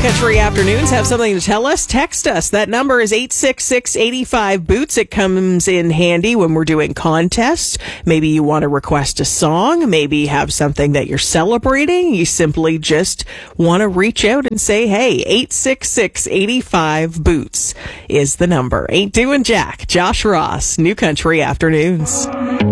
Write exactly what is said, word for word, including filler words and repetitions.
Country Afternoons. Have something to tell us? Text us. That number is eight six six, eight five, boots. It comes in handy when we're doing contests. Maybe you want to request a song. Maybe you have something that you're celebrating. You simply just want to reach out and say, hey, eight six six, eight five, boots is the number. Ain't Doing Jack. Josh Ross, New Country Afternoons.